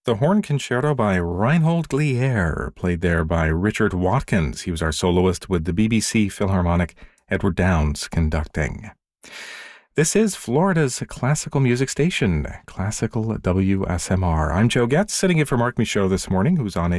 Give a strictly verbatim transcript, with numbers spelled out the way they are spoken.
The Horn Concerto by Reinhold Glier, played there by Richard Watkins. He was our soloist with the B B C Philharmonic, Edward Downes conducting. This is Florida's classical music station, Classical W S M R. I'm Joe Getz, sitting in for Mark Michaud this morning, who's on a